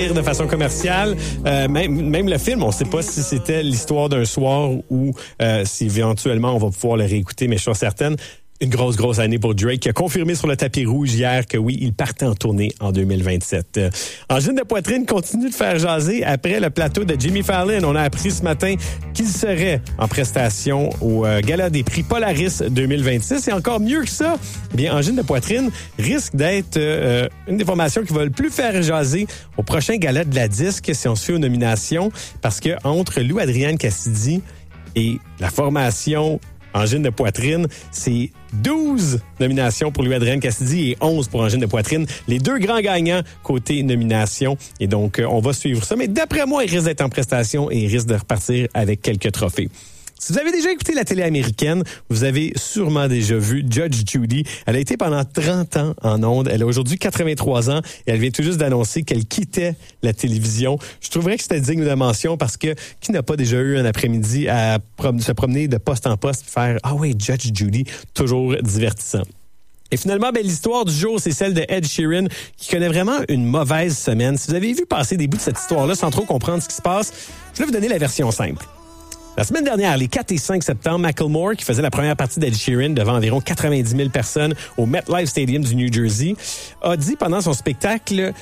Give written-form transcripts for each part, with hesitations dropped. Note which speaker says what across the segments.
Speaker 1: de façon commerciale. Même le film, on ne sait pas si c'était l'histoire d'un soir ou si éventuellement on va pouvoir le réécouter, mais je suis certaine. Une grosse année pour Drake qui a confirmé sur le tapis rouge hier que oui, il partait en tournée en 2027. Angine de poitrine continue de faire jaser après le plateau de Jimmy Fallon. On a appris ce matin qu'il serait en prestation au Gala des prix Polaris 2026. Et encore mieux que ça, eh bien, Angine de poitrine risque d'être une des formations qui va le plus faire jaser au prochain Gala de la disque si on se fait aux nominations. Parce que entre Lou Adrienne Cassidy et la formation Angine de poitrine, c'est 12 nominations pour Louis-Adrien Cassidy et 11 pour Angine de poitrine. Les deux grands gagnants côté nomination. Et donc, on va suivre ça. Mais d'après moi, il risque d'être en prestation et il risque de repartir avec quelques trophées. Si vous avez déjà écouté la télé américaine, vous avez sûrement déjà vu Judge Judy. Elle a été pendant 30 ans en ondes. Elle a aujourd'hui 83 ans et elle vient tout juste d'annoncer qu'elle quittait la télévision. Je trouverais que c'était digne de mention parce que qui n'a pas déjà eu un après-midi à se promener de poste en poste et faire « Ah oui, Judge Judy », toujours divertissant. Et finalement, l'histoire du jour, c'est celle de Ed Sheeran, qui connaît vraiment une mauvaise semaine. Si vous avez vu passer des bouts de cette histoire-là sans trop comprendre ce qui se passe, je vais vous donner la version simple. La semaine dernière, les 4 et 5 septembre, Macklemore, qui faisait la première partie d'Ed Sheeran devant environ 90 000 personnes au MetLife Stadium du New Jersey, a dit pendant son spectacle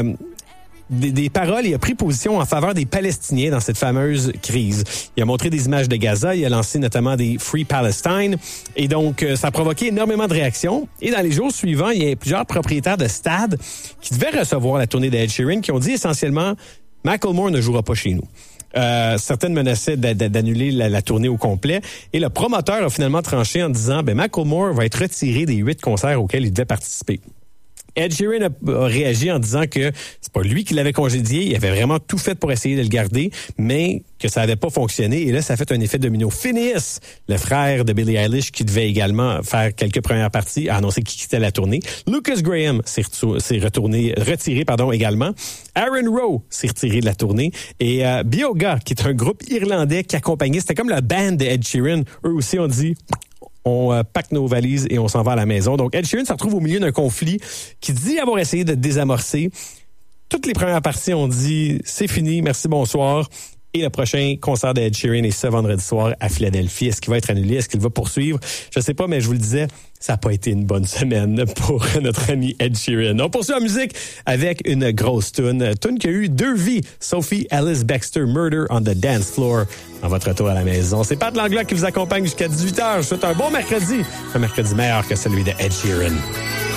Speaker 1: des paroles et a pris position en faveur des Palestiniens dans cette fameuse crise. Il a montré des images de Gaza, il a lancé notamment des Free Palestine et donc ça a provoqué énormément de réactions. Et dans les jours suivants, il y a plusieurs propriétaires de stades qui devaient recevoir la tournée d'Ed Sheeran qui ont dit essentiellement « Macklemore ne jouera pas chez nous ». Certaines menaçaient d'annuler la tournée au complet. Et le promoteur a finalement tranché en disant Macklemore va être retiré des 8 concerts auxquels il devait participer. Ed Sheeran a réagi en disant que c'est pas lui qui l'avait congédié, il avait vraiment tout fait pour essayer de le garder, mais que ça avait pas fonctionné. Et là, ça a fait un effet domino. Phineas, le frère de Billie Eilish, qui devait également faire quelques premières parties, a annoncé qu'il quittait la tournée. Lucas Graham s'est retiré également. Aaron Rowe s'est retiré de la tournée. Et Bioga, qui est un groupe irlandais qui accompagnait, c'était comme la band de Ed Sheeran, eux aussi ont dit on pack nos valises et on s'en va à la maison. Donc, Ed Sheeran se retrouve au milieu d'un conflit qui dit avoir essayé de désamorcer. Toutes les premières parties ont dit « C'est fini, merci, bonsoir ». Et le prochain concert d'Ed Sheeran est ce vendredi soir à Philadelphie. Est-ce qu'il va être annulé? Est-ce qu'il va poursuivre? Je ne sais pas, mais je vous le disais, ça n'a pas été une bonne semaine pour notre ami Ed Sheeran. On poursuit en musique avec une grosse tune qui a eu 2 vies. Sophie Alice Baxter, Murder on the Dance Floor. En votre retour à la maison, c'est Pat Langlois qui vous accompagne jusqu'à 18h. Je vous souhaite un bon mercredi. Un mercredi meilleur que celui de Ed Sheeran.